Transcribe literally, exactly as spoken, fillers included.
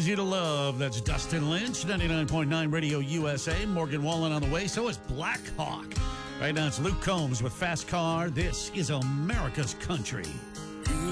Easy to Love. That's Dustin Lynch, ninety-nine point nine Radio U S A. Morgan Wallen on the way. So is Black Hawk. Right now it's Luke Combs with Fast Car. This is America's Country.